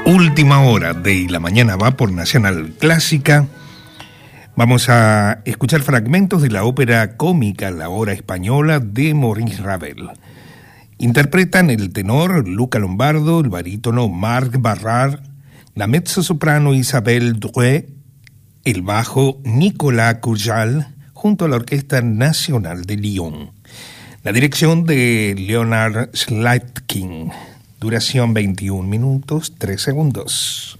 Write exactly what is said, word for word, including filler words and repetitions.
Última hora de La Mañana Va por Nacional Clásica. Vamos a escuchar fragmentos de la ópera cómica La Hora Española de Maurice Ravel. Interpretan el tenor Luca Lombardo, el barítono Marc Barrard, la mezzosoprano Isabelle Drouet, el bajo Nicolas Courjal, junto a la Orquesta Nacional de Lyon. La dirección de Leonard Slatkin. Duración veintiún minutos, tres segundos.